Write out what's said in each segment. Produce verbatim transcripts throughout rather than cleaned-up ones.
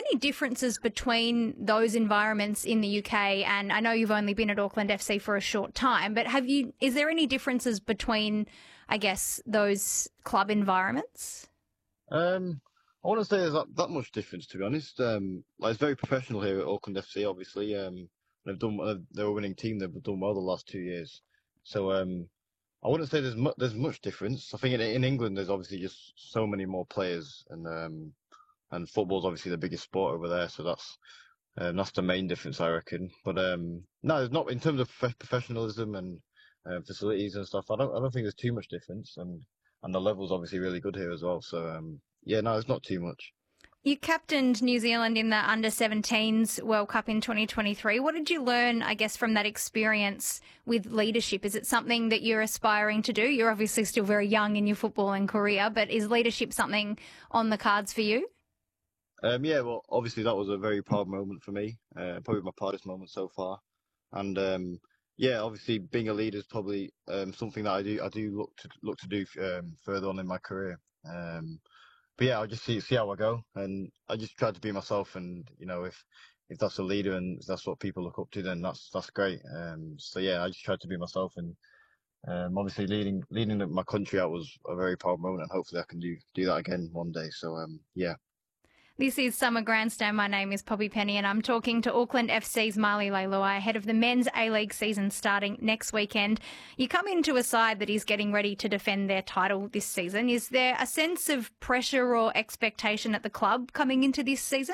any differences between those environments in the U K? And I know you've only been at Auckland F C for a short time, but have you? Is there any differences between, I guess, those club environments? Um, I wouldn't say there's that, that much difference, to be honest. Um, like, it's very professional here at Auckland F C, obviously. Um, they've done, uh, they're a winning team. They've done well the last two years. So um, I wouldn't say there's mu- there's much difference. I think in, in England there's obviously just so many more players, and um, and football's obviously the biggest sport over there. So that's um, that's the main difference, I reckon. But um, no, there's not in terms of prof- professionalism and uh, facilities and stuff. I don't I don't think there's too much difference, and and the level's obviously really good here as well. So um, yeah, no, it's not too much. You captained New Zealand in the under seventeens World Cup in twenty twenty-three. What did you learn, I guess, from that experience with leadership? Is it something that you're aspiring to do? You're obviously still very young in your footballing career, but is leadership something on the cards for you? Um, yeah, well, obviously that was a very proud moment for me. Uh, probably my proudest moment so far. And um, yeah, obviously being a leader is probably um, something that I do I do look to look to do um, further on in my career. Um, But yeah, I'll just see see how I go, and I just try to be myself. And you know, if if that's a leader and if that's what people look up to, then that's that's great. Um, so yeah, I just try to be myself, and um, obviously leading leading my country out was a very proud moment, and hopefully I can do do that again one day. So um, yeah. This is Summer Grandstand. My name is Poppy Penny and I'm talking to Auckland F C's Marley Leilua ahead of the men's A-League season starting next weekend. You come into a side that is getting ready to defend their title this season. Is there a sense of pressure or expectation at the club coming into this season?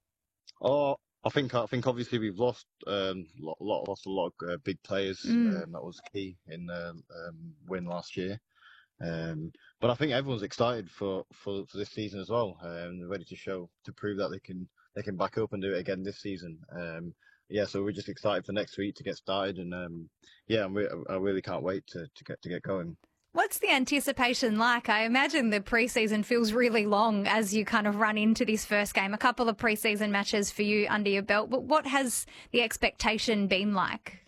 Oh, I think I think obviously we've lost um lot, lot lost a lot of uh, big players. Mm. Um, that was key in the um, win last year. Um, but I think everyone's excited for, for, for this season as well. Um, they're ready to show to prove that they can they can back up and do it again this season. Um, yeah, so we're just excited for next week to get started, and um, yeah, I'm re- I really can't wait to, to get to get going. What's the anticipation like? I imagine the pre-season feels really long as you kind of run into this first game. A couple of pre-season matches for you under your belt, but what has the expectation been like?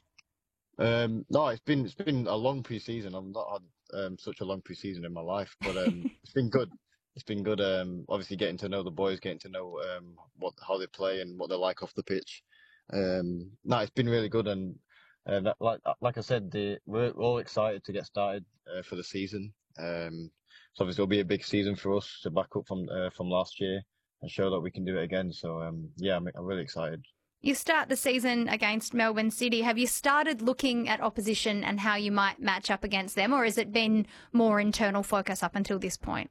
Um, no, it's been it's been a long pre-season. I've not had um, such a long pre-season in my life, but um, it's been good. It's been good. Um, obviously getting to know the boys, getting to know um, what how they play and what they're like off the pitch. Um, no, it's been really good, and uh, that, like like I said, the, we're all excited to get started uh, for the season. Um, so obviously it'll be a big season for us to back up from uh, from last year and show that we can do it again. So um, yeah, I'm, I'm really excited. You start the season against Melbourne City. Have you started looking at opposition and how you might match up against them, or has it been more internal focus up until this point?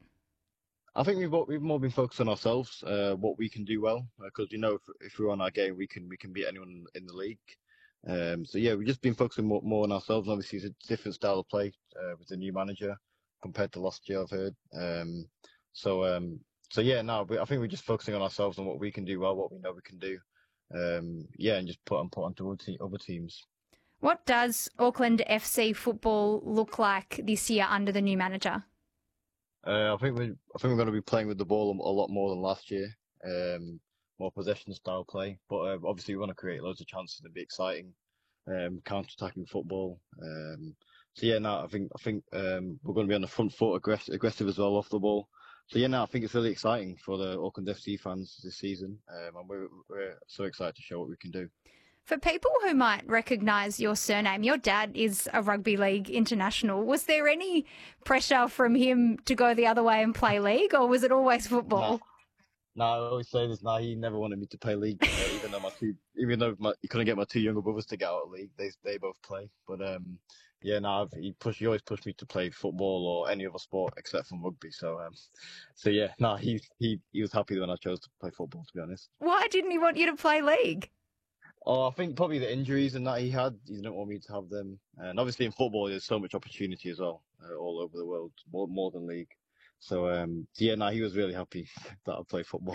I think we've we've more been focused on ourselves, uh, what we can do well, because uh, you know if, if we're on our game, we can we can beat anyone in the league. Um, so yeah, we've just been focusing more, more on ourselves. Obviously, it's a different style of play uh, with the new manager compared to last year, I've heard. Um, so um, so yeah, no, we, I think we're just focusing on ourselves and what we can do well, what we know we can do. Um, yeah, and just put on put onto other, te- other teams. What does Auckland F C football look like this year under the new manager? Uh, I think we I think we're going to be playing with the ball a lot more than last year. Um, more possession style play, but uh, obviously we want to create loads of chances and be exciting, um, counter-attacking football. Um, so yeah, no, I think I think um, we're going to be on the front foot, aggressive, aggressive as well off the ball. So yeah, no, I think it's really exciting for the Auckland F C fans this season, um, and we're we're so excited to show what we can do. For people who might recognise your surname, your dad is a rugby league international. Was there any pressure from him to go the other way and play league, or was it always football? No, I always say this. Now he never wanted me to play league, uh, even though my two, even though my, he couldn't get my two younger brothers to get out of league. They they both play, but um, yeah, no, I've, he push he always pushed me to play football or any other sport except for rugby. So um, so yeah, no, he he he was happy when I chose to play football. To be honest. Why didn't he want you to play league? Oh, I think probably the injuries and that he had. He didn't want me to have them, and obviously in football there's so much opportunity as well, uh, all over the world, more more than league. So um, yeah, no, he was really happy that I play football.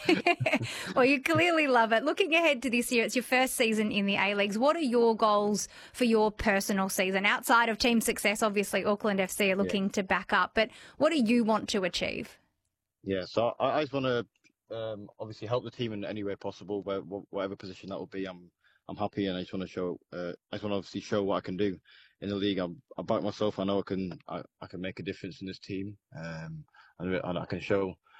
Well, you clearly love it. Looking ahead to this year, it's your first season in the A-Leagues. What are your goals for your personal season? Outside of team success, obviously Auckland F C are looking yeah. to back up, but what do you want to achieve? Yeah, so I, I just want to um, obviously help the team in any way possible, where, whatever position that will be. I'm I'm happy, and I just want to show. Uh, I just want to obviously show what I can do in the league. I'm, I back myself. I know I can. I, I can make a difference in this team, um, and, and I can show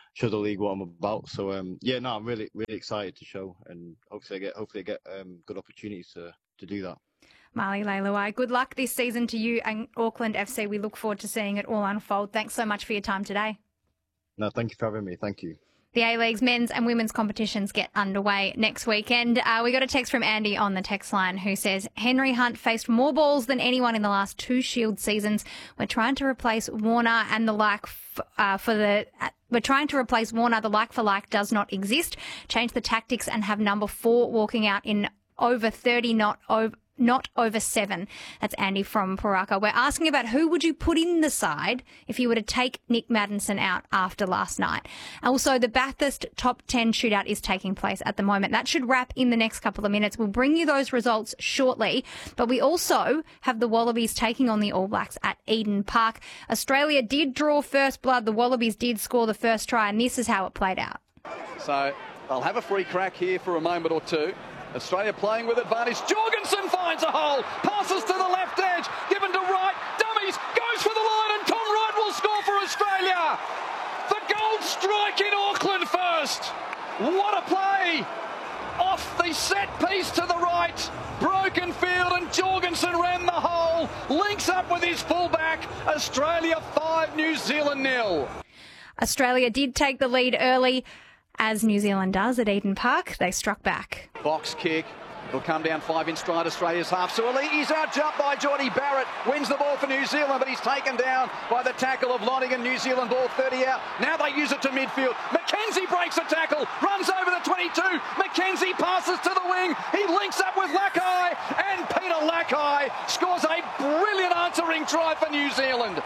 show the league what I'm about. So um, yeah, no, I'm really really excited to show, and hopefully I get hopefully I get um, good opportunities to to do that. Marley Leilua, good luck this season to you and Auckland F C. We look forward to seeing it all unfold. Thanks so much for your time today. No, thank you for having me. Thank you. The A-League's men's and women's competitions get underway next weekend. Uh, we got a text from Andy on the text line who says, Henry Hunt faced more balls than anyone in the last two Shield seasons. We're trying to replace Warner and the like f- uh, for the... Uh, We're trying to replace Warner. The like for like does not exist. Change the tactics and have number four walking out in over thirty, not over... not over seven. That's Andy from Paraka. We're asking about who would you put in the side if you were to take Nick Maddinson out after last night. Also, the Bathurst top ten shootout is taking place at the moment. That should wrap in the next couple of minutes. We'll bring you those results shortly. But we also have the Wallabies taking on the All Blacks at Eden Park. Australia did draw first blood. The Wallabies did score the first try, and this is how it played out. So they'll have a free crack here for a moment or two. Australia playing with advantage. Jorgensen finds a hole, passes to the left edge, given to Wright, dummies, goes for the line, and Tom Wright will score for Australia. The gold strike in Auckland first. What a play! Off the set piece to the right, broken field, and Jorgensen ran the hole, links up with his fullback. Australia five, New Zealand nil. Australia did take the lead early, as New Zealand does at Eden Park. They struck back. Box kick. It'll come down five in stride Australia's half. Suaalii's out jumped by Johnny Barrett. Wins the ball for New Zealand, but he's taken down by the tackle of Lonergan. New Zealand ball thirty out. Now they use it to midfield. McKenzie breaks a tackle, runs over the twenty-two. McKenzie passes to the wing. He links up with Lakai, and Peter Lakai scores a brilliant answering try for New Zealand.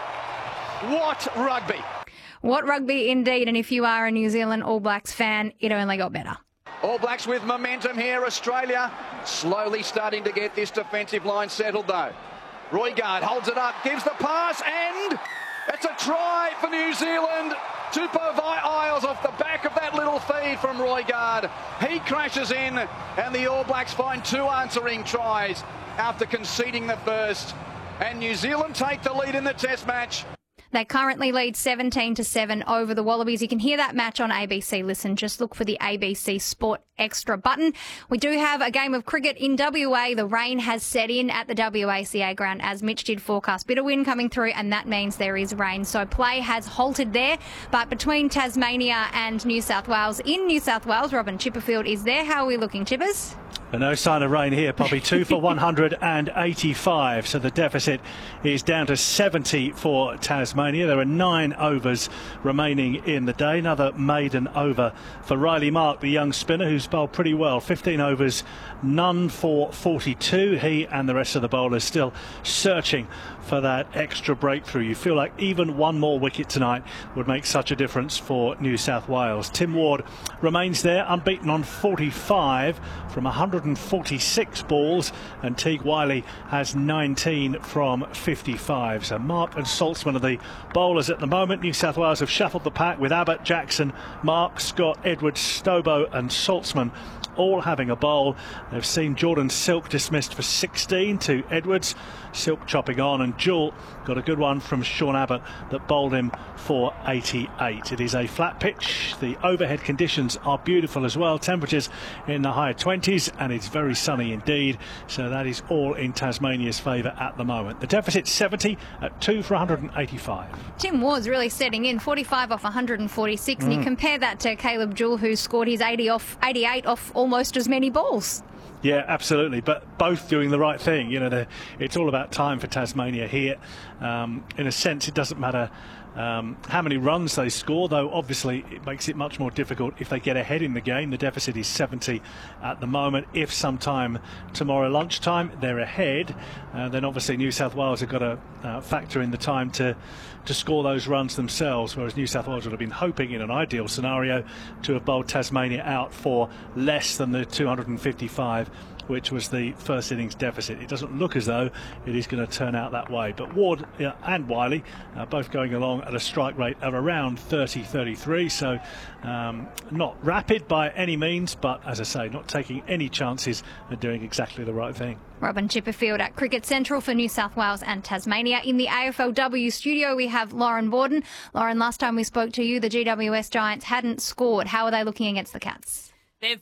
What rugby! What rugby indeed, and if you are a New Zealand All Blacks fan, it only got better. All Blacks with momentum here. Australia slowly starting to get this defensive line settled though. Roigard holds it up, gives the pass, and it's a try for New Zealand. Tupou Vai'aile off the back of that little feed from Roigard. He crashes in, and the All Blacks find two answering tries after conceding the first. And New Zealand take the lead in the Test match. They currently lead seventeen to seven over the Wallabies. You can hear that match on A B C Listen. Just look for the A B C Sport Extra button. We do have a game of cricket in W A. The rain has set in at the W A C A ground, as Mitch did forecast. Bit of wind coming through, and that means there is rain. So play has halted there. But between Tasmania and New South Wales, in New South Wales, Robin Chipperfield is there. How are we looking, Chippers? No sign of rain here, Poppy. Two for one hundred eighty-five. So the deficit is down to seventy for Tasmania. There are nine overs remaining in the day. Another maiden over for Riley Mark, the young spinner, who's bowled pretty well. fifteen overs, none for forty-two. He and the rest of the bowlers still searching for that extra breakthrough. You feel like even one more wicket tonight would make such a difference for New South Wales. Tim Ward remains there, unbeaten on forty-five from one hundred forty-six balls, and Teague Wiley has nineteen from fifty-five. So Mark and Saltzman are the bowlers at the moment. New South Wales have shuffled the pack with Abbott, Jackson, Mark, Scott, Edwards, Stobo and Saltzman all having a bowl. They've seen Jordan Silk dismissed for sixteen to Edwards. Silk chopping on, and Jewell got a good one from Sean Abbott that bowled him for eighty-eight. It is a flat pitch. The overhead conditions are beautiful as well. Temperatures in the higher twenties, and it's very sunny indeed. So that is all in Tasmania's favour at the moment. The deficit seventy at two for one hundred eighty-five. Tim Ward's really setting in, forty-five off one hundred forty-six, Mm. and you compare that to Caleb Jewell, who scored his eighty off, eighty-eight off almost as many balls. Yeah, absolutely. But both doing the right thing. You know, it's all about time for Tasmania here. Um, in a sense, it doesn't matter um, how many runs they score, though obviously it makes it much more difficult if they get ahead in the game. The deficit is seventy at the moment. If sometime tomorrow lunchtime they're ahead, uh, then obviously New South Wales have got to uh, factor in the time to to score those runs themselves, whereas New South Wales would have been hoping in an ideal scenario to have bowled Tasmania out for less than the two hundred fifty-five, which was the first innings deficit. It doesn't look as though it is going to turn out that way. But Ward uh, and Wiley uh, both going along at a strike rate of around thirty thirty-three, so um, not rapid by any means, but as I say, not taking any chances and doing exactly the right thing. Robin Chipperfield at Cricket Central for New South Wales and Tasmania. In the A F L W studio, we have Lauren Borden. Lauren, last time we spoke to you, the G W S Giants hadn't scored. How are they looking against the Cats?